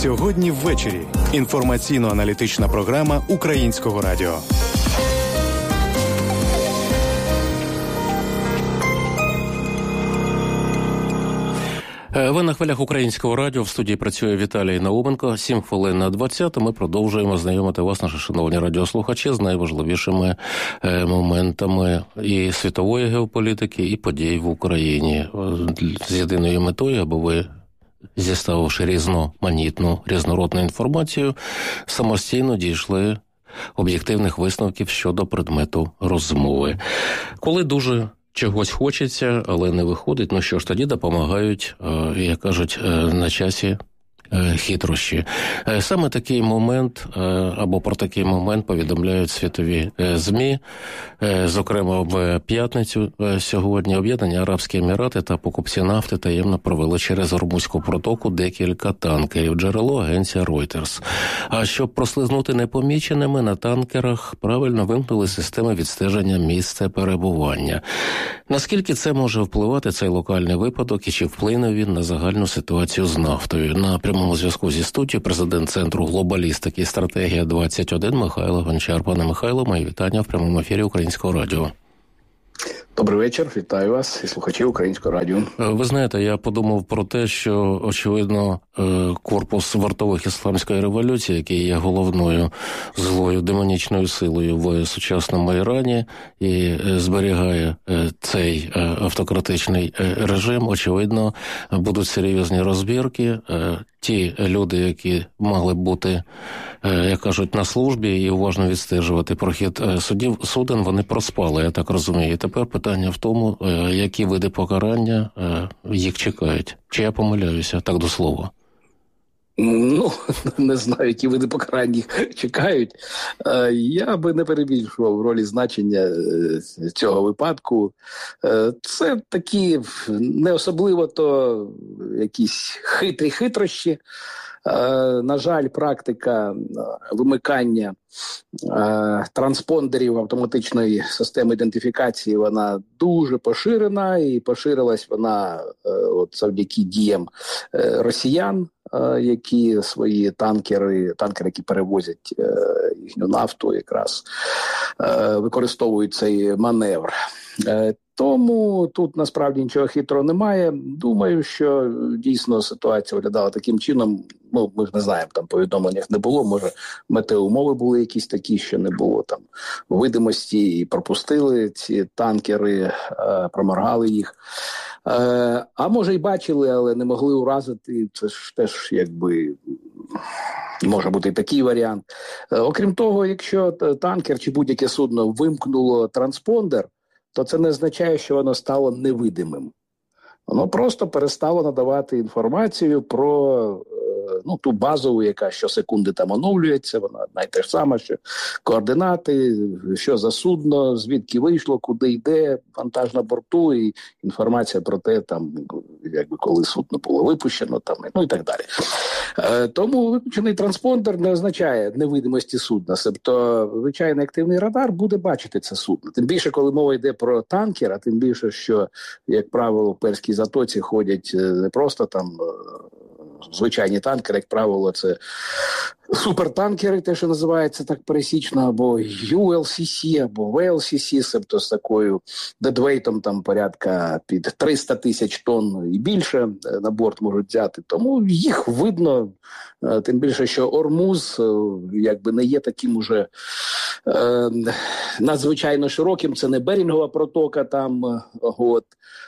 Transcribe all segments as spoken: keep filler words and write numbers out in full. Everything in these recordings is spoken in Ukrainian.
Сьогодні ввечері. Інформаційно-аналітична програма Українського радіо. Ви на хвилях Українського радіо. В студії працює Віталій Науменко. Сім хвилин на двадцяту. Ми продовжуємо знайомити вас, наші шановні радіослухачі, з найважливішими моментами і світової геополітики, і подій в Україні. З єдиною метою, аби ви, зіставивши різноманітну, різнородну інформацію, самостійно дійшли об'єктивних висновків щодо предмету розмови. Коли дуже чогось хочеться, але не виходить, ну що ж, тоді допомагають, як кажуть, на часі хитрощі. Саме такий момент, або про такий момент повідомляють світові ЗМІ. Зокрема, в п'ятницю сьогодні Об'єднані Арабські Емірати та покупці нафти таємно провели через Ормузьку протоку декілька танкерів. Джерело — агенція Reuters. А щоб прослизнути непоміченими, на танкерах правильно вимкнули системи відстеження місця перебування. Наскільки це може впливати, цей локальний випадок, і чи вплине він на загальну ситуацію з нафтою? На прямому зв'язку зі студією президент Центру глобалістики «Стратегія двадцять один» Михайло Гончар. Пане Михайло, мої вітання в прямому ефірі Українського радіо. Добрий вечір, вітаю вас і слухачів Українського радіо. Ви знаєте, я подумав про те, що, очевидно, корпус вартових ісламської революції, який є головною злою демонічною силою в сучасному Ірані і зберігає цей автократичний режим, очевидно, будуть серйозні розбірки. Ті люди, які мали бути, як кажуть, на службі і уважно відстежувати прохід судів, суден, вони проспали, я так розумію. І тепер питання в тому, які види покарання їх чекають. Чи я помиляюся, так до слова? Ну, не знаю, які види покарань їх чекають. Я би не перебільшував ролі значення цього випадку. Це такі не особливо то якісь хитрі хитрощі. На жаль, практика вимикання транспондерів автоматичної системи ідентифікації, вона дуже поширена, і поширилась вона от завдяки діям росіян, які свої танкери, танкери, які перевозять їхню нафту, якраз використовують цей маневр. Тому тут насправді нічого хитрого немає. Думаю, що дійсно ситуація виглядала таким чином. Ну, ми ж не знаємо, там повідомленнях не було, може метеоумови були якісь такі, що не було там видимості і пропустили ці танкери, е, проморгали їх. Е, а може й бачили, але не могли уразити. Це ж теж якби може бути і такий варіант. Е, окрім того, якщо танкер чи будь-яке судно вимкнуло транспондер, то це не означає, що воно стало невидимим. Воно просто перестало надавати інформацію про ну, ту базову, яка щосекунди там оновлюється, вона одна й те ж сама, що координати, що за судно, звідки вийшло, куди йде, вантаж на борту, і інформація про те, там, якби коли судно було випущено, там, ну і так далі. Е, тому виключений транспондер не означає невидимості судна. Тобто, звичайний активний радар буде бачити це судно. Тим більше, коли мова йде про танкер, а тим більше, що, як правило, в Перській затоці ходять не просто там звичайні танкери, як правило, це супертанкери, те, що називається так пересічно, або ю ел сі сі, або ві ел сі сі, тобто з такою дедвейтом там порядка під триста тисяч тонн і більше на борт можуть взяти. Тому їх видно, тим більше, що Ормуз якби не є таким уже е, надзвичайно широким, це не Берінгова протока там, от,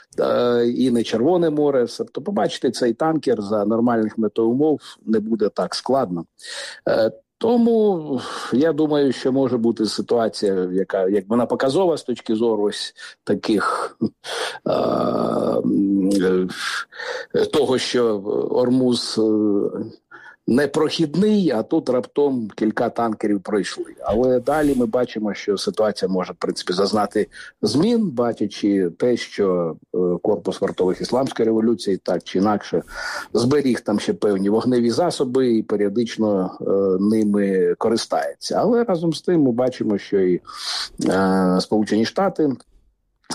і не Червоне море. Тобто побачити цей танкер за нормальних метеоумов не буде так складно. Тому я думаю, що може бути ситуація, яка, як вона показова з точки зору ось таких е, е, того, що Ормуз непрохідний, а тут раптом кілька танкерів пройшли. Але далі ми бачимо, що ситуація може, в принципі, зазнати змін, бачачи те, що корпус вартових ісламської революції так чи інакше зберіг там ще певні вогневі засоби і періодично е, ними користається. Але разом з тим ми бачимо, що і е, Сполучені Штати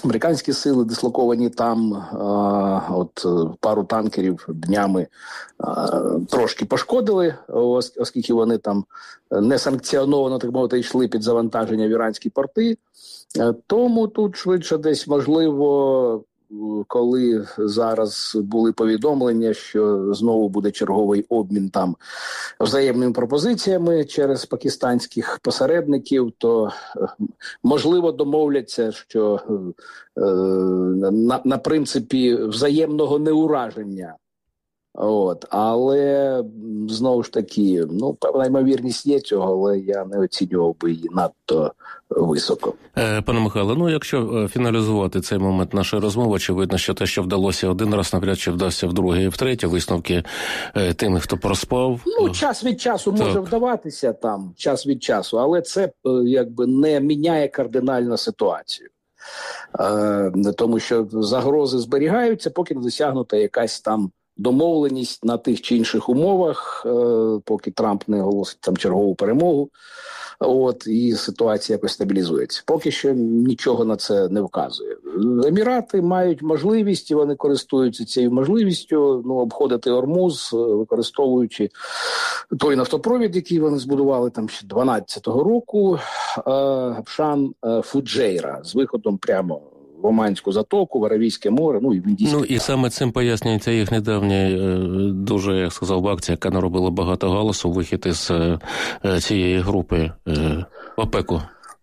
Американські сили дислоковані там, от пару танкерів днями трошки пошкодили, оскільки вони там несанкціоновано, так мовити, йшли під завантаження в іранські порти. Тому тут швидше десь можливо, коли зараз були повідомлення, що знову буде черговий обмін там взаємними пропозиціями через пакистанських посередників, то можливо домовляться, що е, на, на принципі взаємного неураження. От, але знову ж таки, ну, певна ймовірність є цього, але я не оцінював би її надто високо. Пане Михайло, ну якщо фіналізувати цей момент нашої розмови, очевидно, що те, що вдалося один раз, навряд чи вдасться вдруге і втретє, висновки тим, хто проспав. Ну, час від часу так. може вдаватися там, час від часу, але це якби не міняє кардинально ситуацію. Е, тому що загрози зберігаються, поки не досягнута якась там домовленість на тих чи інших умовах, е, поки Трамп не оголосить там чергову перемогу, от, і ситуація якось стабілізується. Поки що нічого на це не вказує. Емірати мають можливість, і вони користуються цією можливістю, ну, обходити Ормуз, використовуючи той нафтопровід, який вони збудували там ще дванадцятого року, е, Абшан е, Фуджейра, з виходом прямо в Оманську затоку, в Аравійське море, ну і в Індійське. Ну і саме цим пояснюється їх недавня дуже, як сказав, акція, яка наробила багато галасу, вихід із цієї групи ОПЕКу.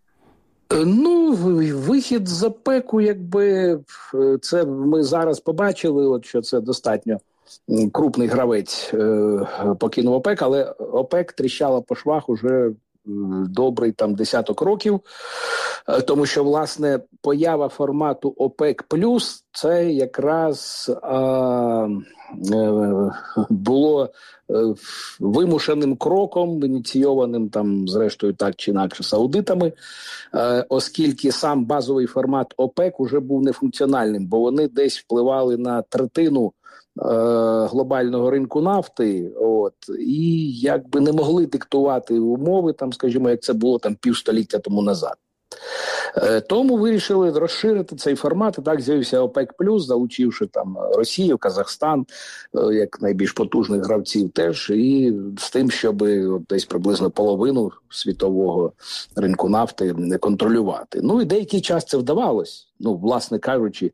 Ну, вихід з ОПЕКу, якби, це ми зараз побачили, от що це достатньо крупний гравець покинув ОПЕК, але ОПЕК тріщала по швах уже добрий там десяток років, тому що, власне, поява формату ОПЕК+, це якраз а, було вимушеним кроком, ініційованим там, зрештою, так чи інакше, саудитами, оскільки сам базовий формат ОПЕК уже був нефункціональним, бо вони десь впливали на третину глобального ринку нафти, от, і якби не могли диктувати умови, там, скажімо, як це було там півстоліття тому назад. Тому вирішили розширити цей формат, і так з'явився ОПЕК+, залучивши там Росію, Казахстан, як найбільш потужних гравців теж, і з тим, щоб от десь приблизно половину світового ринку нафти не контролювати. Ну і деякий час це вдавалось, ну, власне кажучи,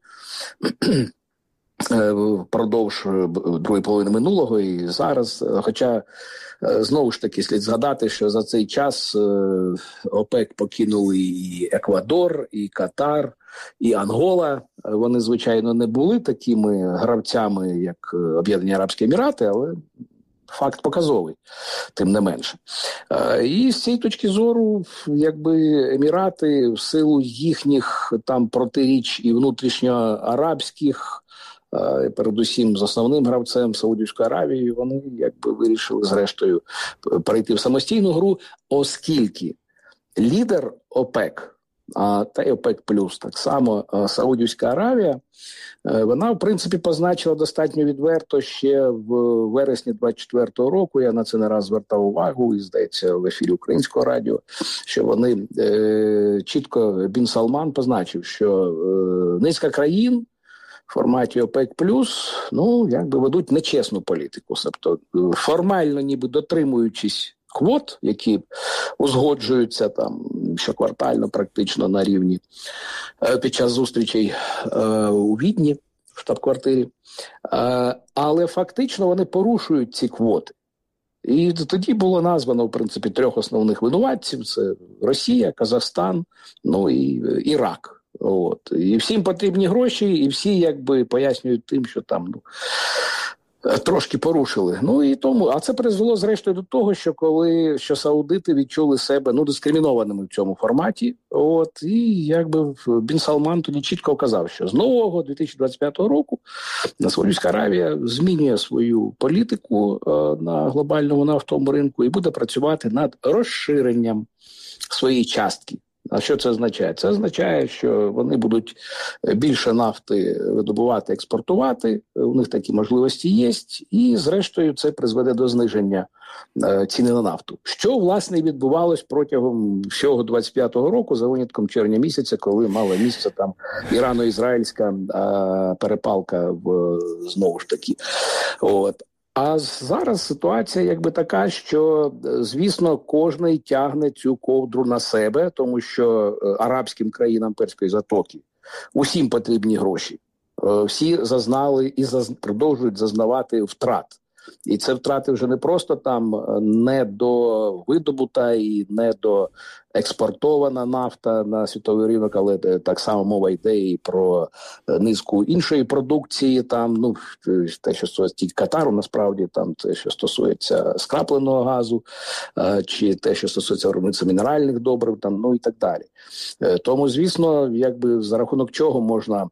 впродовж другої половини минулого і зараз, хоча знову ж таки слід згадати, що за цей час ОПЕК покинули і Еквадор, і Катар, і Ангола. Вони, звичайно, не були такими гравцями, як Об'єднані Арабські Емірати, але факт показовий, тим не менше. І з цієї точки зору, якби Емірати в силу їхніх там протиріч і внутрішньоарабських, передусім з основним гравцем Саудівської Аравії, вони якби вирішили зрештою перейти в самостійну гру, оскільки лідер ОПЕК, а та й ОПЕК плюс так само Саудівська Аравія, вона в принципі позначила достатньо відверто ще в вересні двадцять четвертого року, я на це не раз звертав увагу, і здається в ефірі Українського радіо, що вони е, чітко, Бін Салман позначив, що е, низка країн в форматі ОПЕК+, ну, якби ведуть нечесну політику. Тобто формально ніби дотримуючись квот, які узгоджуються там щоквартально практично на рівні під час зустрічей е, у Відні, в штаб-квартирі, е, але фактично вони порушують ці квоти. І тоді було названо, в принципі, трьох основних винуватців – це Росія, Казахстан, ну і Ірак. От. І всім потрібні гроші, і всі якби пояснюють тим, що там ну, трошки порушили. Ну і тому, а це призвело зрештою до того, що коли що саудити відчули себе ну дискримінованими в цьому форматі. От і якби Бін Салман тоді чітко вказав, що з нового дві тисячі двадцять п'ятого року Саудівська Аравія змінює свою політику е, на глобальному нафтовому ринку і буде працювати над розширенням своєї частки А що це означає? Це означає, що вони будуть більше нафти видобувати, експортувати, у них такі можливості є, і зрештою це призведе до зниження е, ціни на нафту. Що, власне, відбувалось протягом всього двадцять п'ятого року, за винятком червня місяця, коли мала місце там ірано-ізраїльська е, перепалка в, знову ж таки. От. А зараз ситуація якби така, що, звісно, кожний тягне цю ковдру на себе, тому що арабським країнам Перської затоки усім потрібні гроші. Всі зазнали і заз... продовжують зазнавати втрат. І це втрати вже не просто там недовидобута і недоекспортована нафта на світовий ринок, але так само мова йде і про низку іншої продукції, там, ну, те, що стосується Катару, насправді, там, те, що стосується скрапленого газу, чи те, що стосується виробництва мінеральних добрив, там, ну і так далі. Тому, звісно, якби за рахунок чого можна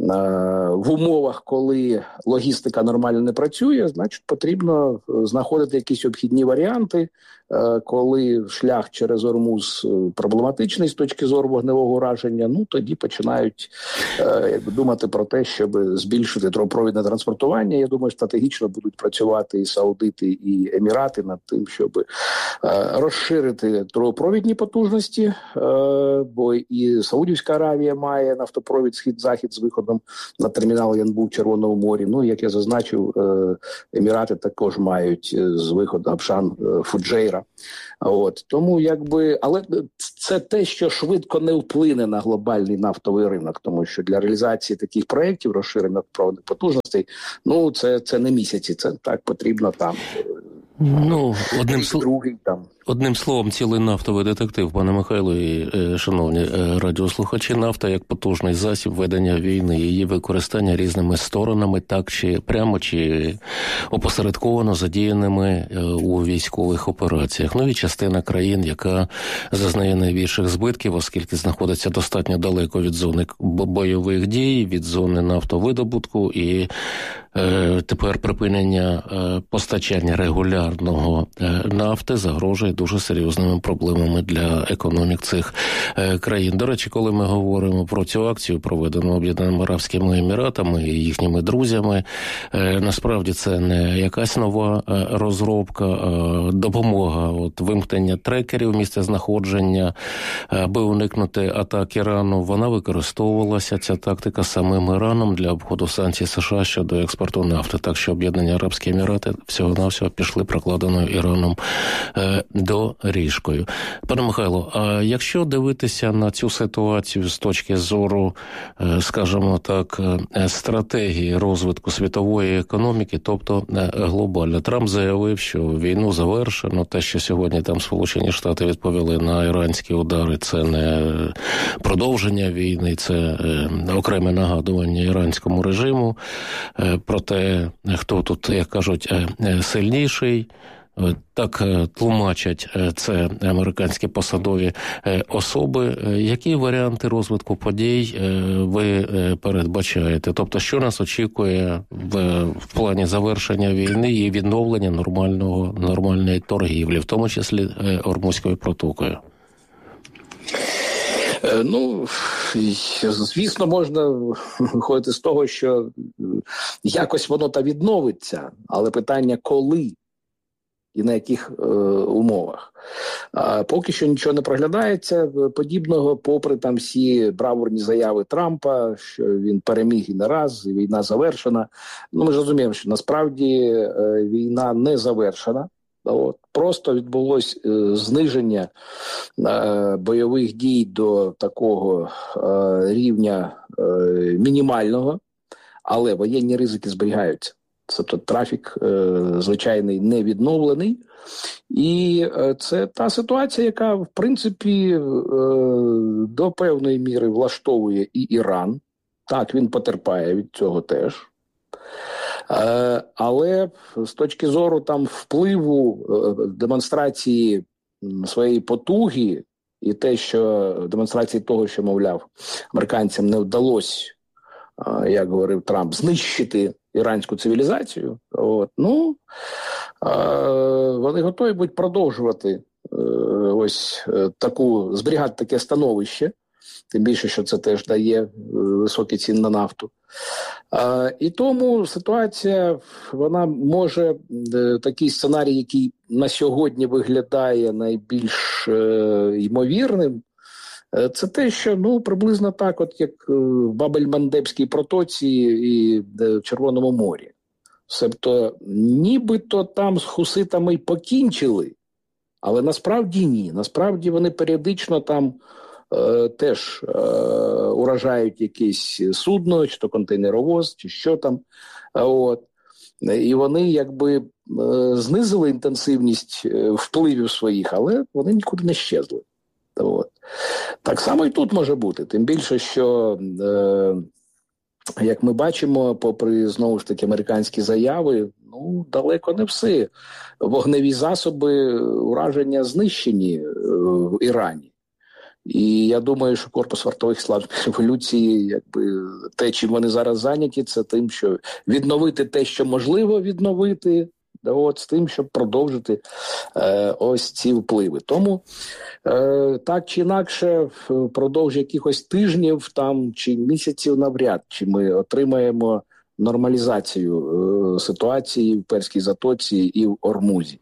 в умовах, коли логістика нормально не працює, значить, потрібно знаходити якісь обхідні варіанти, коли шлях через Ормуз проблематичний з точки зору вогневого ураження, ну тоді починають якби, думати про те, щоб збільшити трубопровідне транспортування. Я думаю, стратегічно будуть працювати і Саудити, і Емірати над тим, щоб розширити трубопровідні потужності, бо і Саудівська Аравія має нафтопровід схід-захід з виходом на термінал Янбу в Червоному морі. Ну, як я зазначив, Емірати також мають з виходу Абшан Фуджейра. От. Тому якби, але це те, що швидко не вплине на глобальний нафтовий ринок, тому що для реалізації таких проєктів, розширення проводних потужностей, ну, це, це не місяці, це так потрібно там. Ну, одним, сл... другий, там. одним словом, цілий нафтовий детектив, пане Михайло і е, шановні е, радіослухачі, нафта як потужний засіб ведення війни, її використання різними сторонами, так чи прямо, чи опосередковано задіяними е, у військових операціях. Ну і частина країн, яка зазнає найбільших збитків, оскільки знаходиться достатньо далеко від зони бойових дій, від зони нафтовидобутку і е, тепер припинення е, постачання регулярного е, нафти загрожує дуже серйозними проблемами для економік цих е, країн. До речі, коли ми говоримо про цю акцію, проведену Об'єднаними Арабськими Еміратами і їхніми друзями, е, насправді це не якась нова е, розробка, е, допомога от, вимкнення трекерів, місцезнаходження, аби уникнути атак Ірану. Вона використовувалася, ця тактика, самим Іраном для обходу санкцій США щодо експорту нафти. Так що Об'єднані Арабські Емірати всього-навсього пішли прокладеною Іраном е, доріжкою. Пане Михайло, а якщо дивитися на цю ситуацію з точки зору, скажімо так, стратегії розвитку світової економіки, тобто глобально, Трамп заявив, що війну завершено, те, що сьогодні там Сполучені Штати відповіли на іранські удари, це не продовження війни, це окреме нагадування іранському режиму про те, хто тут, як кажуть, сильніший. Так тлумачать це американські посадові особи. Які варіанти розвитку подій ви передбачаєте? Тобто, що нас очікує в, в плані завершення війни і відновлення нормального, нормальної торгівлі, в тому числі Ормузькою протокою? Ну, звісно, можна виходити з того, що якось воно та відновиться, але питання коли і на яких е, умовах. А поки що нічого не проглядається подібного, попри там всі бравурні заяви Трампа, що він переміг і не раз, і війна завершена. Ну, ми ж розуміємо, що насправді е, війна не завершена. От. Просто відбулось е, зниження е, бойових дій до такого е, рівня е, мінімального, але воєнні ризики зберігаються. Тобто трафік е, звичайний не відновлений. І е, це та ситуація, яка, в принципі, е, до певної міри влаштовує і Іран. Так, він потерпає від цього теж. Е, але з точки зору там впливу е, демонстрації своєї потуги і те, що демонстрації того, що, мовляв, американцям не вдалося, е, як говорив Трамп, знищити іранську цивілізацію, от, ну, е, вони готові будуть продовжувати е, ось ось таку, зберігати таке становище, тим більше, що це теж дає високі ціни на нафту. А, і тому ситуація, вона може, такий сценарій, який на сьогодні виглядає найбільш е, ймовірним, це те, що ну приблизно так, от як в Бабель-Мандебській протоці і в Червоному морі. Тобто, нібито там з хуситами й покінчили, але насправді ні. Насправді вони періодично там е, теж е, уражають якесь судно, чи то контейнеровоз, чи що там. От. І вони якби е, знизили інтенсивність впливів своїх, але вони нікуди не щезли. От. Так само і тут може бути. Тим більше, що, е, як ми бачимо, попри, знову ж таки, американські заяви, ну, далеко не всі вогневі засоби ураження знищені в Ірані. І я думаю, що корпус вартових ісламської революції, якби, те, чим вони зараз зайняті, це тим, що відновити те, що можливо відновити, да, от, з тим, щоб продовжити е, ось ці впливи. Тому е, так чи інакше, впродовж якихось тижнів там, чи місяців навряд, чи ми отримаємо нормалізацію е, ситуації в Перській затоці і в Ормузі.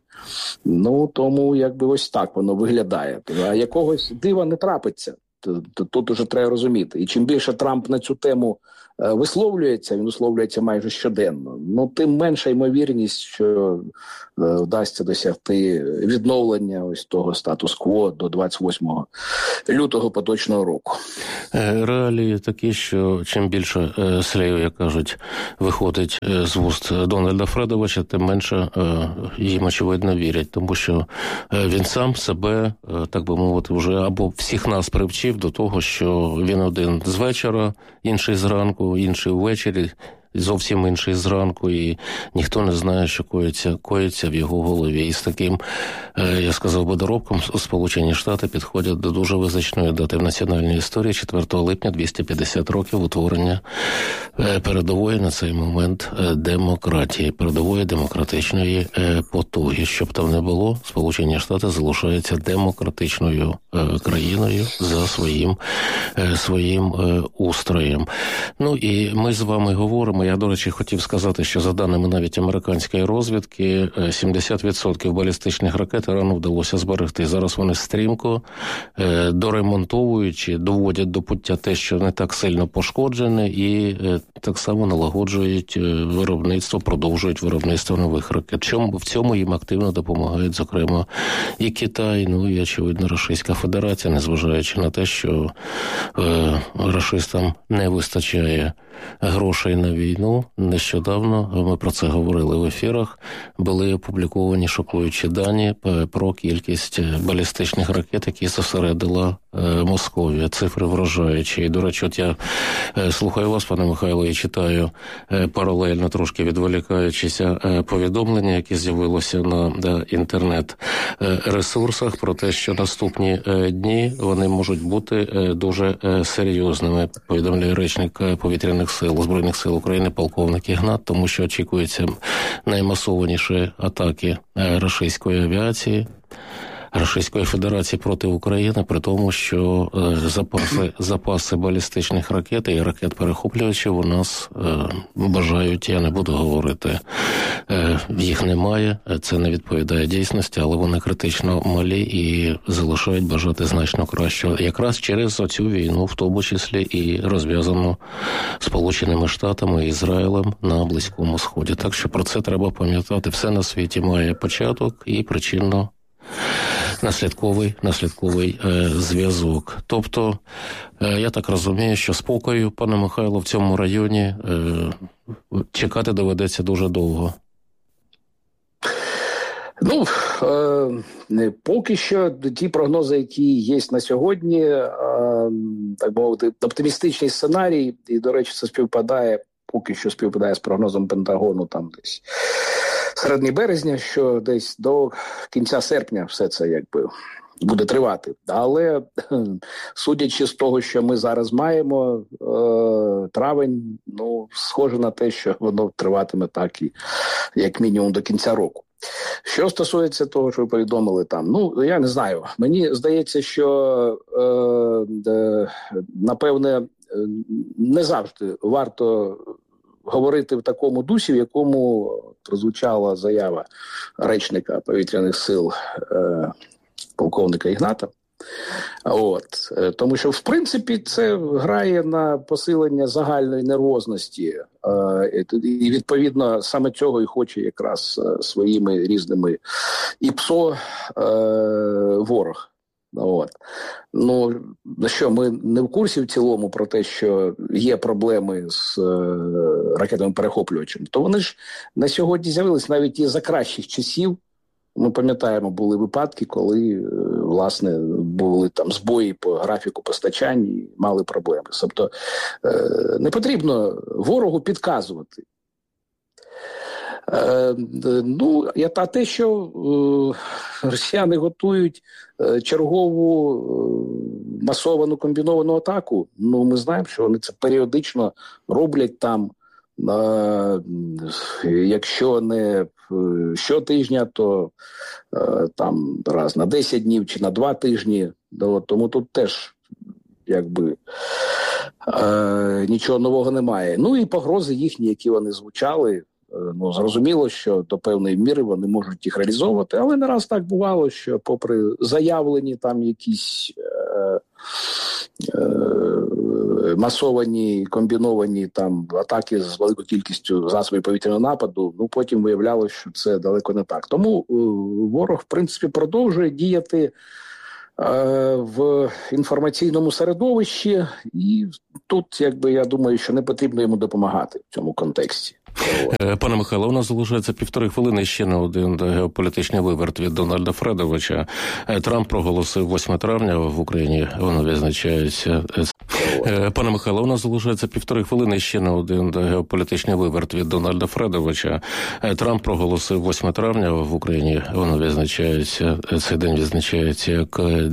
Ну, тому якби ось так воно виглядає. А якогось дива не трапиться. Тут уже треба розуміти. І чим більше Трамп на цю тему е, висловлюється, він висловлюється майже щоденно, ну тим менша ймовірність, що е, вдасться досягти відновлення ось того статус-кво до двадцять восьмого лютого поточного року. Реалії такі, що чим більше е, слів, як кажуть, виходить е, з вуст Дональда Фредовича, тим менше е, їм, очевидно, вірять. Тому що е, він сам себе, е, так би мовити, вже або всіх нас привчив до того, що він один з вечора, інший зранку, інший ввечері, зовсім інший зранку, і ніхто не знає, що коїться, коїться в його голові. І з таким, я сказав би, доробком Сполучені Штати підходять до дуже визначної дати в національній історії четвертого липня, двісті п'ятдесят років утворення передової на цей момент демократії, передової демократичної потуги. Щоб там не було, Сполучені Штати залишаються демократичною країною за своїм, своїм устроєм. Ну і ми з вами говоримо. Я, до речі, хотів сказати, що за даними навіть американської розвідки, сімдесят відсотків балістичних ракет Ірану вдалося зберегти. Зараз вони стрімко, доремонтовуючи, доводять до пуття те, що не так сильно пошкоджене, і так само налагоджують виробництво, продовжують виробництво нових ракет. Чому в цьому їм активно допомагають, зокрема, і Китай, ну і, очевидно, Російська Федерація, незважаючи на те, що е, рашистам не вистачає грошей на війну. Нещодавно, ми про це говорили в ефірах, були опубліковані шокуючі дані про кількість балістичних ракет, які зосередила Московія. Цифри вражаючі. І, до речі, от я слухаю вас, пане Михайло, і читаю паралельно, трошки відволікаючися, повідомлення, які з'явилося на да, інтернет-ресурсах про те, що наступні дні вони можуть бути дуже серйозними, повідомляє речник повітряних сил, Збройних сил України, полковник Ігнат, тому що очікуються наймасованіші атаки російської авіації, Російської Федерації проти України, при тому, що запаси, запаси балістичних ракет і ракет-перехоплювачів у нас е, бажають, я не буду говорити, е, їх немає, це не відповідає дійсності, але вони критично малі і залишають бажати значно кращого. Якраз через оцю війну, в тому числі і розв'язану Сполученими Штатами і Ізраїлем на Близькому Сході. Так що про це треба пам'ятати. Все на світі має початок і причинно наслідковий, наслідковий е, зв'язок. Тобто, е, я так розумію, що спокою, пане Михайло, в цьому районі е, чекати доведеться дуже довго. Ну, е, поки що ті прогнози, які є на сьогодні, е, так би мовити, оптимістичний сценарій, і, до речі, це співпадає, поки що співпадає з прогнозом Пентагону там десь середині березня, що десь до кінця серпня все це якби буде тривати. Але судячи з того, що ми зараз маємо, е, травень, ну, схоже на те, що воно триватиме так і як мінімум до кінця року. Що стосується того, що ви повідомили там, ну, я не знаю. Мені здається, що, е, е, напевне, не завжди варто говорити в такому дусі, в якому прозвучала заява речника повітряних сил е, полковника Ігната. От. Тому що, в принципі, це грає на посилення загальної нервозності. І, відповідно, саме цього і хоче якраз своїми різними ІПСО ворог. От. Ну, що, ми не в курсі в цілому про те, що є проблеми з ракетами-перехоплювачами, то вони ж на сьогодні з'явились навіть і за кращих часів. Ми пам'ятаємо, були випадки, коли, власне, були там збої по графіку постачань і мали проблеми. Тобто не потрібно ворогу підказувати. Ну, а те, що росіяни готують чергову масовану комбіновану атаку, ну, ми знаємо, що вони це періодично роблять там. Якщо не щотижня, то там раз на десять днів чи на два тижні. Тому тут теж якби нічого нового немає. Ну і погрози їхні, які вони звучали, ну, зрозуміло, що до певної міри вони можуть їх реалізовувати, але не раз так бувало, що попри заявлені там якісь е, е, масовані, комбіновані там атаки з великою кількістю засобів повітряного нападу, ну потім виявлялося, що це далеко не так. Тому е, ворог, в принципі, продовжує діяти е, в інформаційному середовищі, і тут, якби, я думаю, що не потрібно йому допомагати в цьому контексті. Пане Михайло, у нас залишається півтори хвилини, ще не один геополітичний виверт від Дональда Фредовича. Трамп проголосив восьмого травня в Україні, воно відзначається. Пане Михайло, у нас залишається півтори хвилини, ще не один геополітичний виверт від Дональда Фредовича. Трамп проголосив восьмого травня в Україні, воно відзначається, цей день відзначається як